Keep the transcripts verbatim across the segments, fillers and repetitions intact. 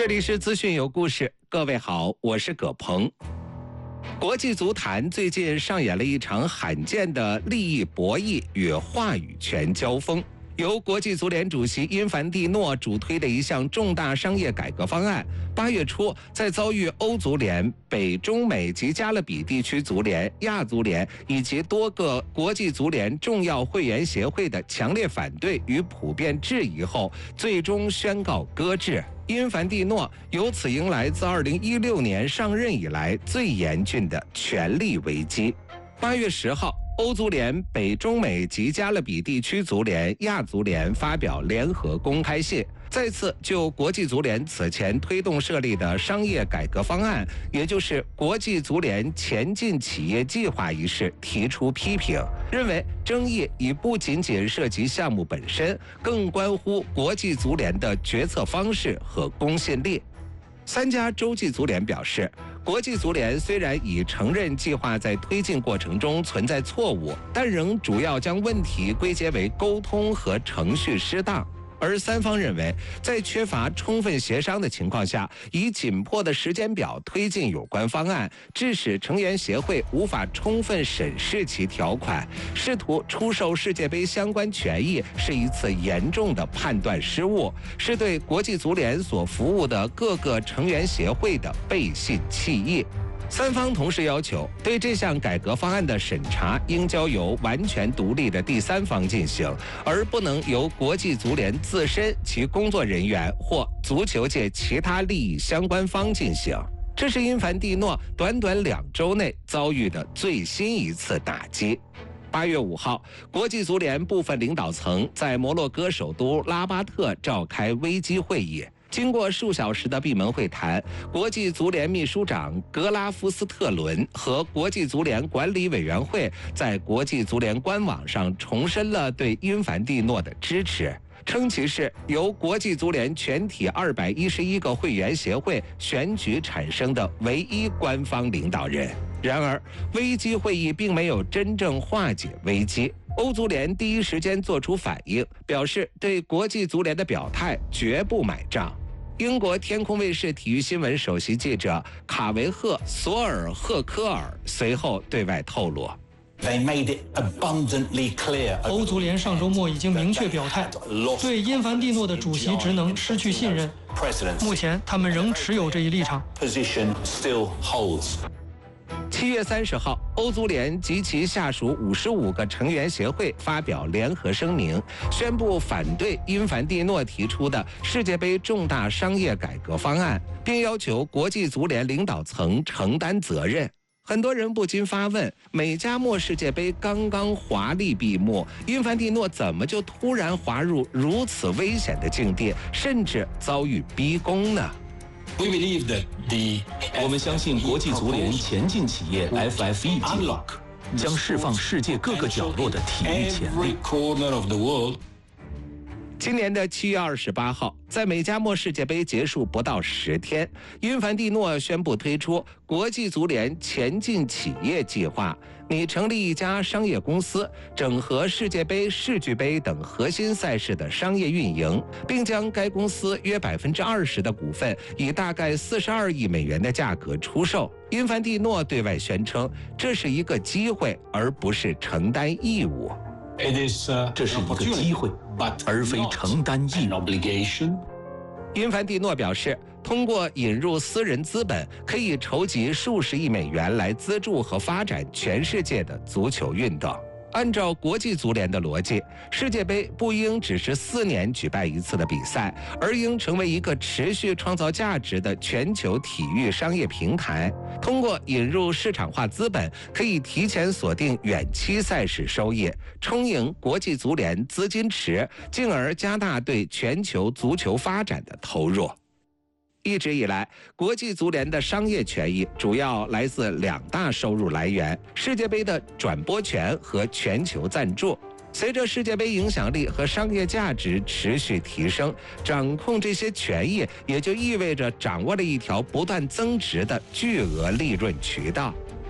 这里是资讯有故事，各位好，我是葛鹏。国际足坛最近上演了一场罕见的利益博弈与话语权交锋。由国际足联主席因凡蒂诺主推的一项重大商业改革方案，八月初在遭遇欧足联、北中美及加勒比地区足联、亚足联以及多个国际足联重要会员协会的强烈反对与普遍质疑后，最终宣告搁置。因凡蒂诺由此迎来自二零一六年上任以来最严峻的权力危机。八月十号。欧足联、北中美及加勒比地区足联、亚足联发表联合公开信，再次就国际足联此前推动设立的商业改革方案，也就是国际足联前进企业计划一事提出批评，认为争议已不仅仅涉及项目本身，更关乎国际足联的决策方式和公信力。三家洲际足联表示，国际足联虽然已承认计划在推进过程中存在错误，但仍主要将问题归结为沟通和程序失当。而三方认为，在缺乏充分协商的情况下，以紧迫的时间表推进有关方案，致使成员协会无法充分审视其条款，试图出售世界杯相关权益是一次严重的判断失误，是对国际足联所服务的各个成员协会的背信弃义。三方同时要求，对这项改革方案的审查应交由完全独立的第三方进行，而不能由国际足联自身、其工作人员或足球界其他利益相关方进行。这是因凡蒂诺短短两周内遭遇的最新一次打击。八月五号，国际足联部分领导层在摩洛哥首都拉巴特召开危机会议。经过数小时的闭门会谈，国际足联秘书长格拉夫斯特伦和国际足联管理委员会在国际足联官网上重申了对因凡蒂诺的支持，称其是由国际足联全体二百一十一个会员协会选举产生的唯一官方领导人。然而，危机会议并没有真正化解危机。欧足联第一时间做出反应，表示对国际足联的表态绝不买账。英国天空卫视体育新闻首席记者卡维赫·索尔赫科尔随后对外透露， 欧足联上周末已经明确表态，对因凡蒂诺的主席职能失去信任。目前，他们仍持有这一立场。 七月三十号，欧足联及其下属五十五个成员协会发表联合声明，宣布反对因凡蒂诺提出的世界杯重大商业改革方案，并要求国际足联领导层承担责任。很多人不禁发问：美加墨世界杯刚刚华丽闭幕，因凡蒂诺怎么就突然滑入如此危险的境地，甚至遭遇逼宫呢？ 我们相信国际足联前进企业 F F E 计划将释放世界各个角落的体育潜力。 今年的七月二十八号，在美加墨世界杯结束不到十天，因凡蒂诺宣布推出国际足联前进企业计划，拟成立一家商业公司，整合世界杯、世俱杯等核心赛事的商业运营，并将该公司约百分之二十的股份以大概四十二亿美元的价格出售。因凡蒂诺对外宣称，这是一个机会，而不是承担义务。 这是一个机会，而非承担义务。 因凡蒂诺表示，通过引入私人资本，可以筹集数十亿美元来资助和发展全世界的足球运动。按照国际足联的逻辑，世界杯不应只是四年举办一次的比赛，而应成为一个持续创造价值的全球体育商业平台。通过引入市场化资本，可以提前锁定远期赛事收益，充盈国际足联资金池，进而加大对全球足球发展的投入。一直以来，国际足联的商业权益主要来自两大收入来源：世界杯的转播权和全球赞助。随着世界杯影响力和商业价值持续提升，掌控这些权益也就意味着掌握了一条不断增值的巨额利润渠道。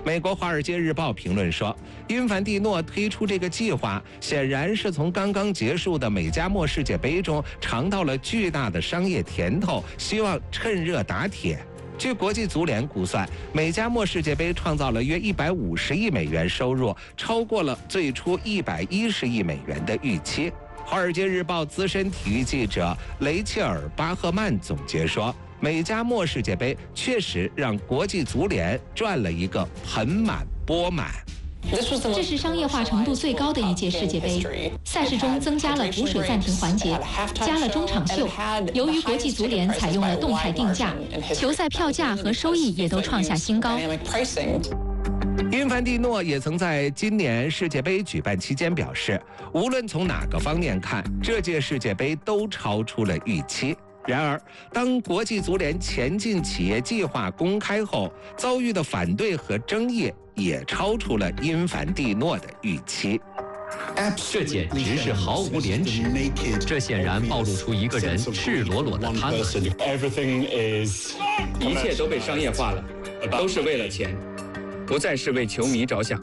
美国《华尔街日报》评论说，因凡蒂诺推出这个计划，显然是从刚刚结束的美加墨世界杯中尝到了巨大的商业甜头，希望趁热打铁。据国际足联估算，美加墨世界杯创造了约一百五十亿美元收入，超过了最初一百一十亿美元的预期。《华尔街日报》资深体育记者雷切尔·巴赫曼总结说，美加墨世界杯确实让国际足联赚了一个盆满钵满。 这是商业化程度最高的一届世界杯，赛事中增加了补水暂停环节，加了中场秀。由于国际足联采用了动态定价，球赛票价和收益也都创下新高。 因凡蒂诺也曾在今年世界杯举办期间表示，无论从哪个方面看，这届世界杯都超出了预期。然而，当国际足联前进企业计划公开后，遭遇的反对和争议也超出了因凡蒂诺的预期。 这简直是毫无廉耻，这显然暴露出一个人赤裸裸的贪婪。 一切都被商业化了，都是为了钱，不再是为球迷着想。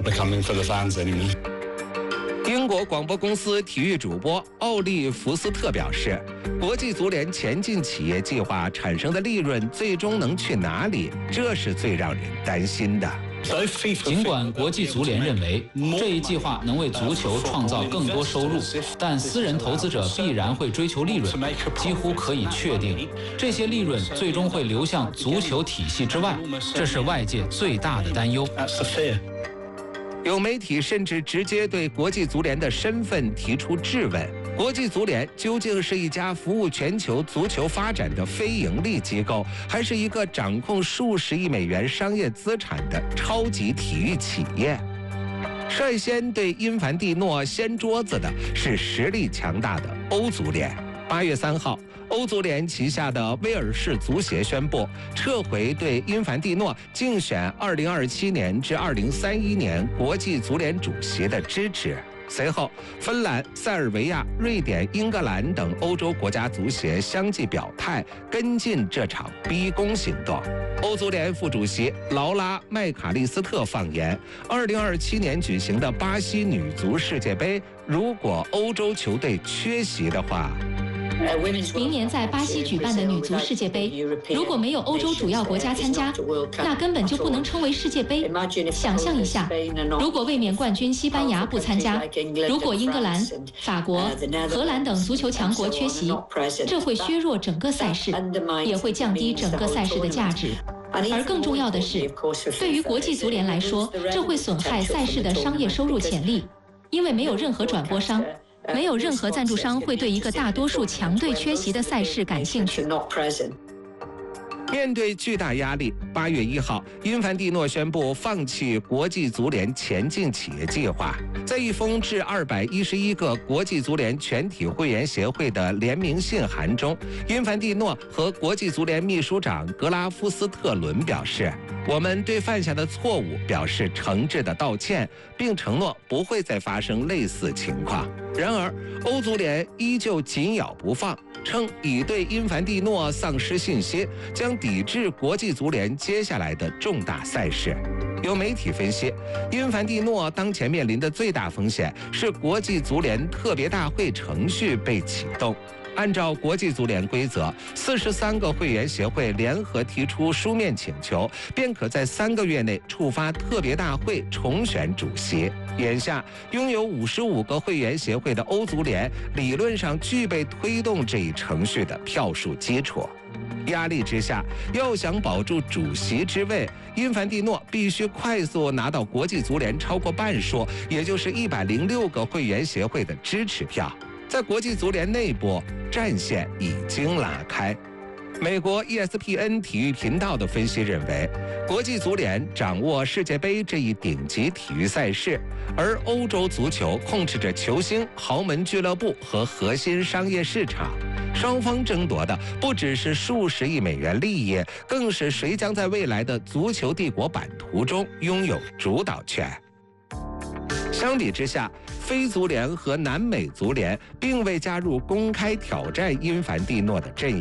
英国广播公司体育主播奥利弗斯特表示，国际足联前进企业计划产生的利润最终能去哪里？这是最让人担心的。 尽管国际足联认为这一计划能为足球创造更多收入，但私人投资者必然会追求利润，几乎可以确定，这些利润最终会流向足球体系之外，这是外界最大的担忧。 有媒体甚至直接对国际足联的身份提出质问：国际足联究竟是一家服务全球足球发展的非盈利机构，还是一个掌控数十亿美元商业资产的超级体育企业？率先对因凡蒂诺掀桌子的是实力强大的欧足联。八月三号，欧足联旗下的威尔士足协宣布撤回对因凡蒂诺竞选二零二七年至二零三一年国际足联主席的支持。随后，芬兰、塞尔维亚、瑞典、英格兰等欧洲国家足协相继表态，跟进这场逼宫行动。欧足联副主席劳拉·麦卡利斯特放言，二零二七年举行的巴西女足世界杯，如果欧洲球队缺席的话， 明年在巴西举办的女足世界杯，如果没有欧洲主要国家参加，那根本就不能称为世界杯。想象一下，如果卫冕冠军西班牙不参加，如果英格兰、法国、荷兰等足球强国缺席，这会削弱整个赛事，也会降低整个赛事的价值。而更重要的是，对于国际足联来说，这会损害赛事的商业收入潜力，因为没有任何转播商。没有任何赞助商会对一个大多数强队缺席的赛事感兴趣。 面对巨大压力，八月一号，因凡蒂诺宣布放弃国际足联前进企业计划。在一封致二百一十一个国际足联全体会员协会的联名信函中，因凡蒂诺和国际足联秘书长格拉夫斯特伦表示：“我们对犯下的错误表示诚挚的道歉，并承诺不会再发生类似情况。”然而，欧足联依旧紧咬不放，称已对因凡蒂诺丧失信心，将抵制国际足联接下来的重大赛事。有媒体分析，因凡蒂诺当前面临的最大风险是国际足联特别大会程序被启动。按照国际足联规则，四十三个会员协会联合提出书面请求，便可在三个月内触发特别大会重选主席。眼下，拥有五十五个会员协会的欧足联理论上具备推动这一程序的票数基础。压力之下，要想保住主席之位，因凡蒂诺必须快速拿到国际足联超过半数，也就是一百零六个会员协会的支持票。在国际足联内部，战线已经拉开。美国 E S P N 体育频道的分析认为，国际足联掌握世界杯这一顶级体育赛事，而欧洲足球控制着球星、豪门俱乐部和核心商业市场。双方争夺的不只是数十亿美元利益，更是谁将在未来的足球帝国版图中拥有主导权。相比之下，非足联和南美足联并未加入公开挑战因凡蒂诺的阵营。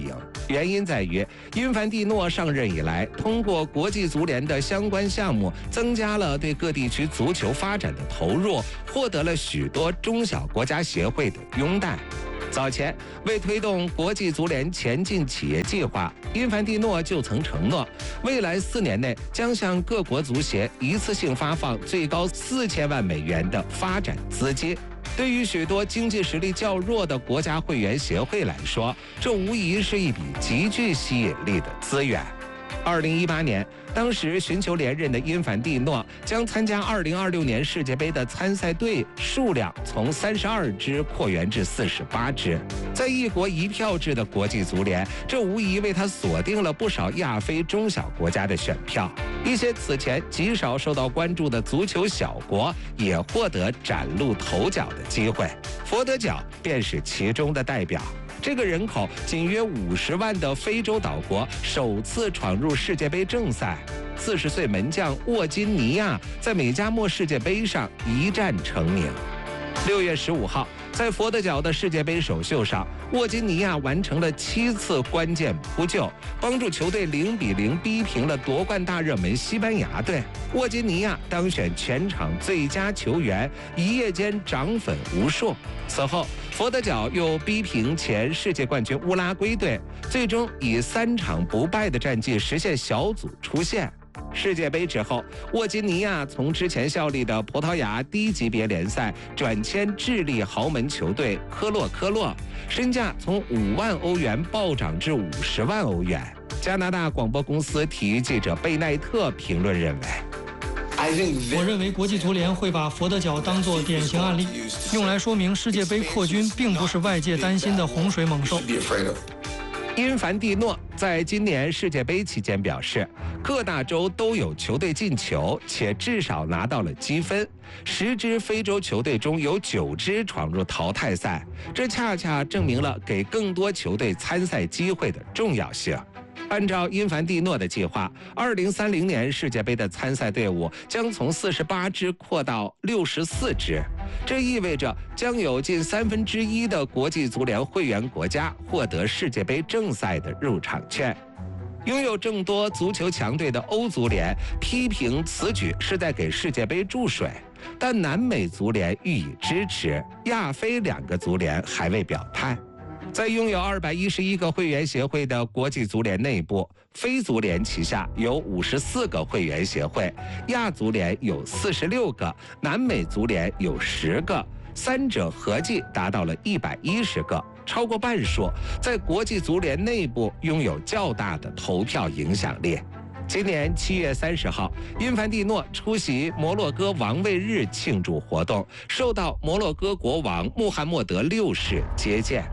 原因在于因凡蒂诺上任以来，通过国际足联的相关项目，增加了对各地区足球发展的投入，获得了许多中小国家协会的拥戴。早前为推动国际足联前进企业计划，因凡蒂诺就曾承诺，未来四年内将向各国足协一次性发放最高四千万美元的发展资金。对于许多经济实力较弱的国家会员协会来说，这无疑是一笔极具吸引力的资源。二零一八年，当时寻求连任的因凡蒂诺将参加二零二六年世界杯的参赛队数量从三十二支扩员至四十八支。在一国一票制的国际足联，这无疑为他锁定了不少亚非中小国家的选票。一些此前极少受到关注的足球小国也获得崭露头角的机会，佛得角便是其中的代表。这个人口仅约五十万的非洲岛国首次闯入世界杯正赛，四十岁门将沃金尼亚在美加墨世界杯上一战成名。六月十五号，在佛得角的世界杯首秀上，沃金尼亚完成了七次关键扑救，帮助球队零比零逼平了夺冠大热门西班牙队。沃金尼亚当选全场最佳球员，一夜间涨粉无数。此后，佛得角又逼平前世界冠军乌拉圭队，最终以三场不败的战绩实现小组出线。世界杯之后，沃金尼亚从之前效力的葡萄牙低级别联赛转签智利豪门球队科洛科洛，身价从五万欧元暴涨至五十万欧元。加拿大广播公司体育记者贝奈特评论认为， 我认为国际足联会把佛得角当作典型案例，用来说明世界杯扩军并不是外界担心的洪水猛兽。 因凡蒂诺在今年世界杯期间表示，各大洲都有球队进球，且至少拿到了积分。十支非洲球队中有九支闯入淘汰赛，这恰恰证明了给更多球队参赛机会的重要性。按照因凡蒂诺的计划，二零三零年世界杯的参赛队伍将从四十八支扩到六十四支，这意味着将有近三分之一的国际足联会员国家获得世界杯正赛的入场券。拥有众多足球强队的欧足联批评此举是在给世界杯注水，但南美足联予以支持，亚非两个足联还未表态。在拥有二百一十一个会员协会的国际足联内部，非足联旗下有五十四个会员协会，亚足联有四十六个，南美足联有十个，三者合计达到了一百一十个，超过半数在国际足联内部拥有较大的投票影响力。今年七月三十号，因凡蒂诺出席摩洛哥王位日庆祝活动，受到摩洛哥国王穆罕默德六世接见。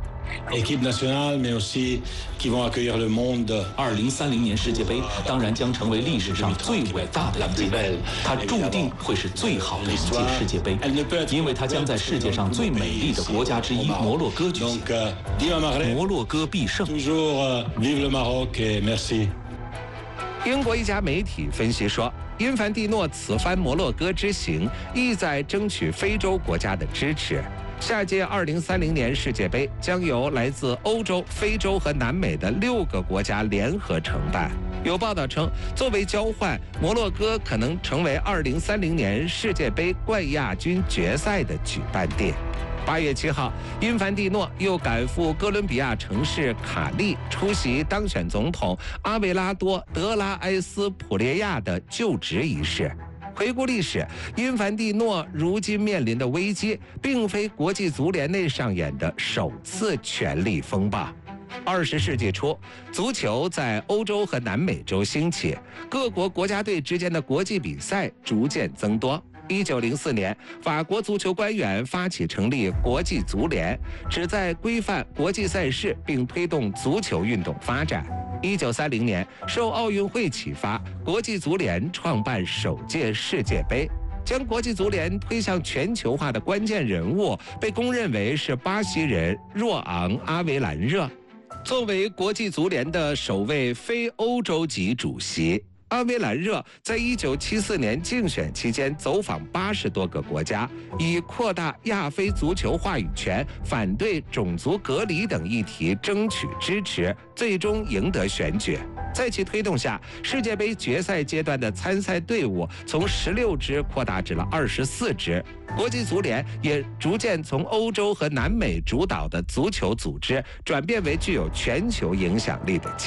二零三零年世界杯当然将成为历史上最伟大的一届，它注定会是最好的一届世界杯，因为它将在世界上最美丽的国家之一摩洛哥举行。摩洛哥必胜。 英国一家媒体分析说，因凡蒂诺此番摩洛哥之行意在争取非洲国家的支持。下届二零三零年世界杯将由来自欧洲、非洲和南美的六个国家联合承办。有报道称，作为交换，摩洛哥可能成为二零三零年世界杯冠亚军决赛的举办地。八月七号，因凡蒂诺又赶赴哥伦比亚城市卡利，出席当选总统阿维拉多·德拉埃斯普列亚的就职仪式。回顾历史，因凡蒂诺如今面临的危机，并非国际足联内上演的首次权力风暴。二十世纪初，足球在欧洲和南美洲兴起，各国国家队之间的国际比赛逐渐增多。一九零四年，法国足球官员发起成立国际足联，旨在规范国际赛事并推动足球运动发展。一九三零年，受奥运会启发，国际足联创办首届世界杯。将国际足联推向全球化的关键人物，被公认为是巴西人若昂·阿维兰热。作为国际足联的首位非欧洲籍主席， 阿维兰热在一九七四年竞选期间走访八十多个国家，以扩大亚非足球话语权、反对种族隔离等议题争取支持，最终赢得选举。在其推动下，世界杯决赛阶段的参赛队伍从十六支扩大至了二十四支。国际足联也逐渐从欧洲和南美主导的足球组织，转变为具有全球影响力的